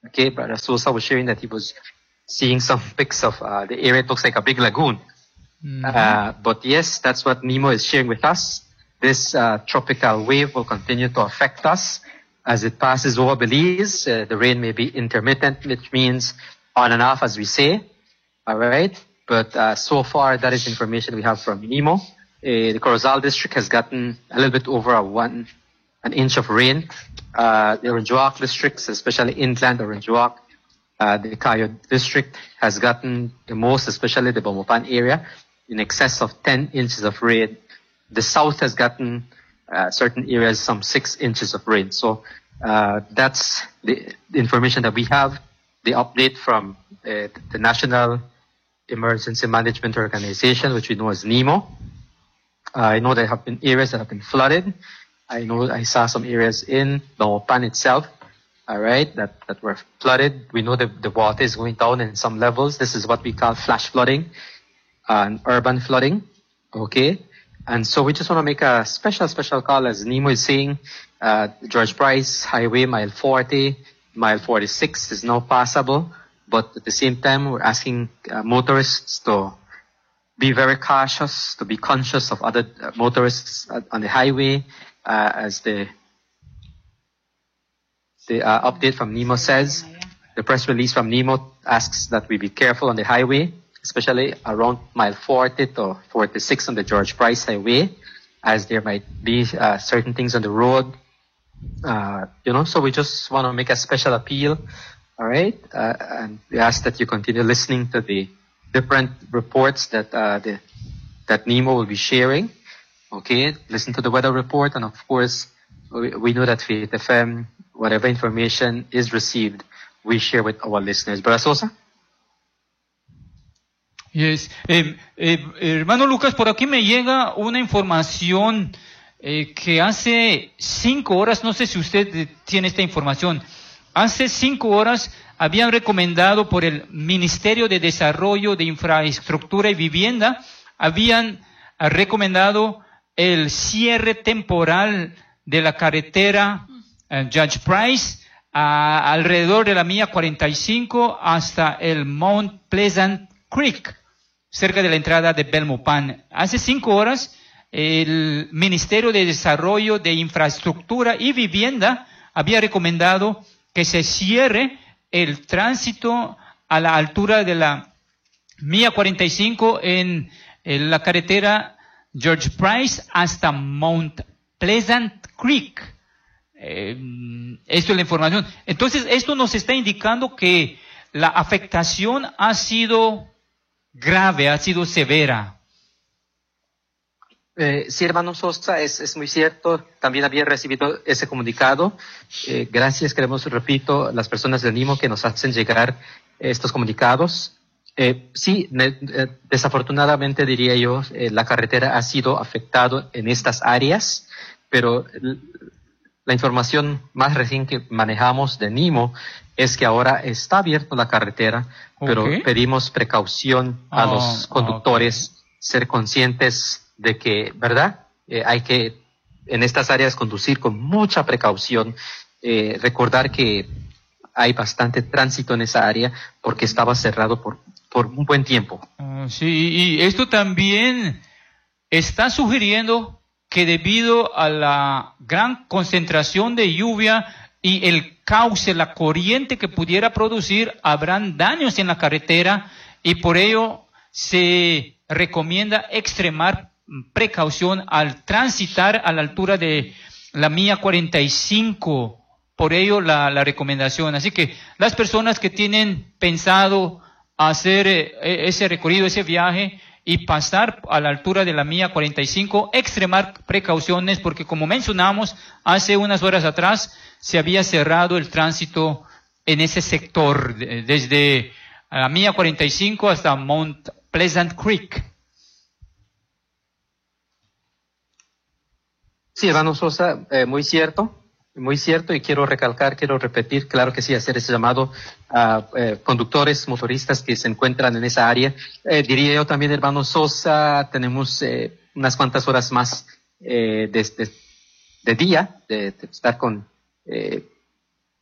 Okay, Brother Sosa was sharing that he was seeing some pics of the area. It looks like a big lagoon. But yes, that's what Nemo is sharing with us. This tropical wave will continue to affect us as it passes over Belize. The rain may be intermittent, which means on and off, as we say. All right. But so far, that is information we have from Nemo. The Corozal district has gotten a little bit over an inch of rain. The Orinduac districts, especially inland Orinduac, the Cayo district has gotten the most, especially the Belmopan area, in excess of 10 inches of rain. The south has gotten certain areas some 6 inches of rain. So that's the information that we have. The update from the National Emergency Management Organization, which we know as NEMO. I know there have been areas that have been flooded. I know I saw some areas in Belmopan itself, all right, that were flooded. We know that the water is going down in some levels. This is what we call flash flooding and urban flooding, okay? And so we just want to make a special call, as Nemo is saying. George Price Highway, mile 40, mile 46 is now passable. But at the same time, we're asking motorists to be very cautious, to be conscious of other motorists on the highway. As the update from Nemo says, the press release from Nemo asks that we be careful on the highway, especially around mile 40 to 46 on the George Price Highway, as there might be certain things on the road. So we just want to make a special appeal, all right? And we ask that you continue listening to the different reports that that Nemo will be sharing. Okay, listen to the weather report, and of course, we know that Faith FM, whatever information is received, we share with our listeners. Brother Sosa? Yes. Hermano Lucas, por aquí me llega una información que hace 5 horas, no sé si usted tiene esta información, hace 5 horas habían recomendado por el Ministerio de Desarrollo de Infraestructura y Vivienda, habían recomendado el cierre temporal de la carretera Judge Price alrededor de la milla 45 hasta el Mount Pleasant Creek, cerca de la entrada de Belmopan. Hace 5 horas, el Ministerio de Desarrollo de Infraestructura y Vivienda había recomendado que se cierre el tránsito a la altura de la milla 45 en la carretera George Price hasta Mount Pleasant Creek. Esto es la información. Entonces, esto nos está indicando que la afectación ha sido grave, ha sido severa. Sí, hermano Sosa, es muy cierto. También había recibido ese comunicado. Gracias, repito, las personas del NIMO que nos hacen llegar estos comunicados. Sí, desafortunadamente diría yo, la carretera ha sido afectada en estas áreas, pero la información más reciente que manejamos de NIMO es que ahora está abierta la carretera, pero pedimos precaución a los conductores, ser conscientes de que, ¿verdad? Hay que en estas áreas conducir con mucha precaución, recordar que hay bastante tránsito en esa área porque estaba cerrado por un buen tiempo. Sí, y esto también está sugiriendo que debido a la gran concentración de lluvia y el cauce, la corriente que pudiera producir, habrán daños en la carretera y por ello se recomienda extremar precaución al transitar a la altura de la milla 45. Por ello la recomendación. Así que las personas que tienen pensado hacer ese recorrido, ese viaje y pasar a la altura de la milla 45, extremar precauciones porque como mencionamos hace unas horas atrás se había cerrado el tránsito en ese sector desde la milla 45 hasta Mount Pleasant Creek. Sí, hermano Sosa, muy cierto, y quiero repetir, claro que sí, hacer ese llamado a conductores, motoristas que se encuentran en esa área. Diría yo también, hermano Sosa, tenemos unas cuantas horas más de día, de estar con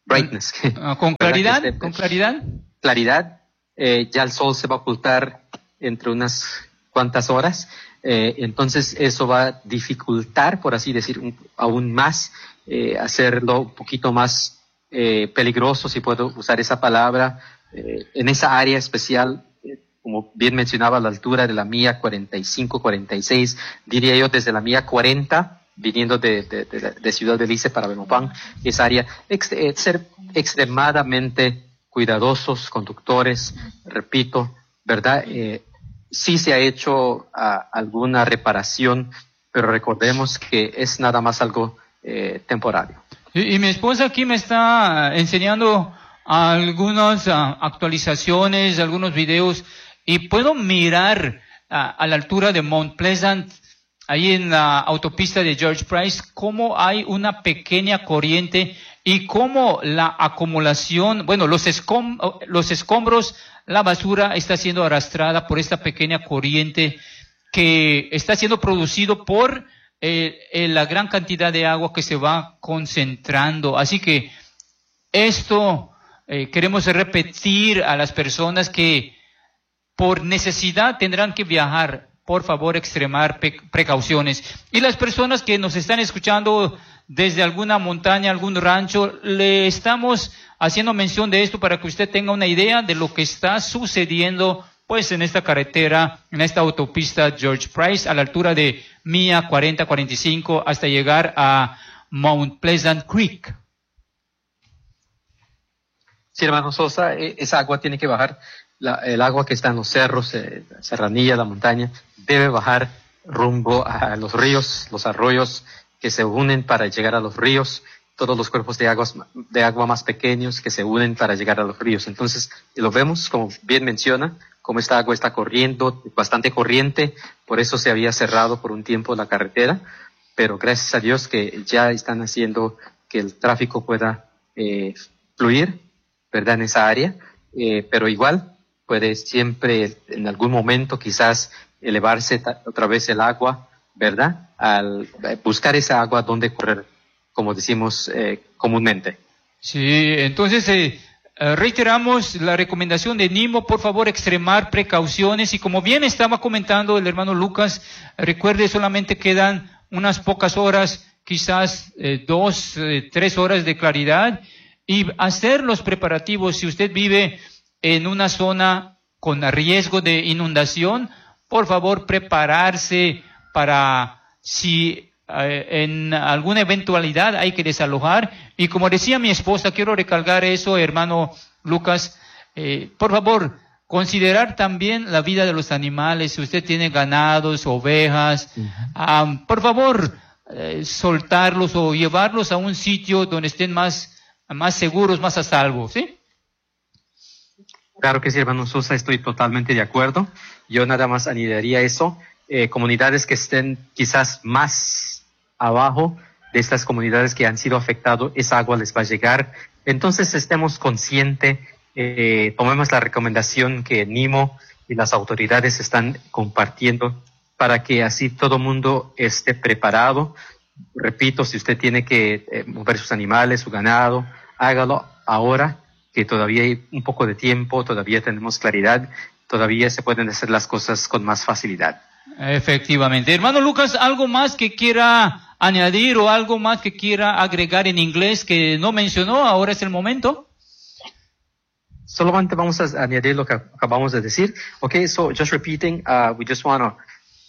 brightness. Con claridad, ¿verdad? con claridad. Claridad, ya el sol se va a ocultar entre unas cuantas horas, entonces eso va a dificultar, por así decir, aún más, hacerlo un poquito más peligroso, si puedo usar esa palabra, en esa área especial, como bien mencionaba, a la altura de la milla 45, 46, diría yo desde la milla 40, viniendo de Ciudad Belice para Belmopan, esa área, ser extremadamente cuidadosos, conductores, repito, ¿verdad? Sí se ha hecho alguna reparación, pero recordemos que es nada más algo temporario. Y mi esposa aquí me está enseñando algunas actualizaciones, algunos videos, y puedo mirar a la altura de Mount Pleasant, ahí en la autopista de George Price, cómo hay una pequeña corriente y cómo la acumulación, bueno, los escombros, la basura está siendo arrastrada por esta pequeña corriente que está siendo producido por la gran cantidad de agua que se va concentrando. Así que esto queremos repetir a las personas que por necesidad tendrán que viajar. Por favor, extremar precauciones. Y las personas que nos están escuchando desde alguna montaña, algún rancho, le estamos haciendo mención de esto para que usted tenga una idea de lo que está sucediendo pues en esta carretera, en esta autopista George Price, a la altura de milla 40-45 hasta llegar a Mount Pleasant Creek. Sí, hermano Sosa, esa agua tiene que bajar. El agua que está en los cerros, serranía, la montaña, debe bajar rumbo a los ríos, los arroyos que se unen para llegar a los ríos, todos los cuerpos de agua más pequeños que se unen para llegar a los ríos. Entonces, lo vemos, como bien menciona, como esta agua está corriendo, bastante corriente, por eso se había cerrado por un tiempo la carretera, pero gracias a Dios que ya están haciendo que el tráfico pueda fluir, ¿verdad?, en esa área, pero igual puede siempre en algún momento quizás elevarse otra vez el agua, ¿verdad?, al buscar esa agua donde correr, como decimos comúnmente. Sí, entonces reiteramos la recomendación de Nimo, por favor extremar precauciones, y como bien estaba comentando el hermano Lucas, recuerde, solamente quedan unas pocas horas, quizás 2, 3 horas de claridad, y hacer los preparativos. Si usted vive en una zona con riesgo de inundación, por favor prepararse para si en alguna eventualidad hay que desalojar. Y como decía mi esposa, quiero recalcar eso, hermano Lucas, por favor considerar también la vida de los animales. Si usted tiene ganados, ovejas, por favor soltarlos o llevarlos a un sitio donde estén más seguros, más a salvo, ¿sí? Claro que sí, hermano Sosa, estoy totalmente de acuerdo. Yo nada más añadiría eso. Comunidades que estén quizás más abajo de estas comunidades que han sido afectadas, esa agua les va a llegar. Entonces estemos conscientes, tomemos la recomendación que Nimo y las autoridades están compartiendo para que así todo mundo esté preparado. Repito, si usted tiene que mover sus animales, su ganado, hágalo ahora, que todavía hay un poco de tiempo, todavía tenemos claridad, todavía se pueden hacer las cosas con más facilidad. Efectivamente. Hermano Lucas, ¿algo más que quiera añadir o algo más que quiera agregar en inglés que no mencionó? Ahora es el momento. Solamente vamos a añadir lo que acabamos de decir. Okay, so just repeating, we just want to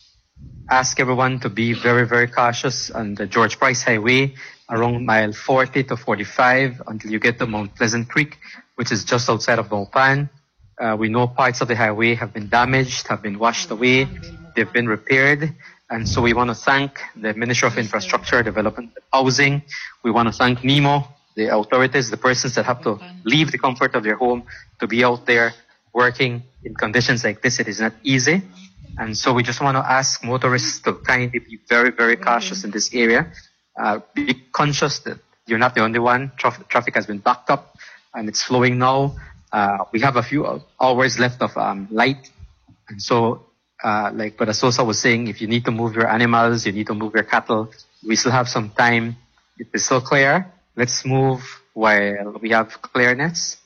ask everyone to be very, very cautious on the George Price Highway around mile 40 to 45 until you get to Mount Pleasant Creek, which is just outside of Belmopan. We know parts of the highway have been damaged, have been washed away, they've been repaired. And so we want to thank the Ministry of Infrastructure, Development and Housing. We want to thank NEMO, the authorities, the persons that have to leave the comfort of their home to be out there working in conditions like this. It is not easy. And so we just want to ask motorists to kindly be very, very cautious in this area. Be conscious that you're not the only one. Traffic has been backed up and it's flowing now. We have a few hours left of light. And so, like Brother Sosa was saying, if you need to move your animals, you need to move your cattle, we still have some time. It is still clear. Let's move while we have clear nets.